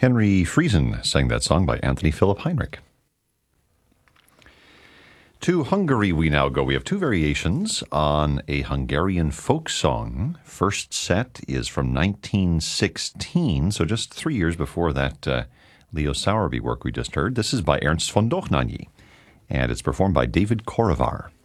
Henry Friesen sang that song by Anthony Philip Heinrich. To Hungary we now go. We have two variations on a Hungarian folk song. First set is from 1916, so just 3 years before that Leo Sowerby work we just heard. This is by Ernst von Dochnányi, and it's performed by David Korovar.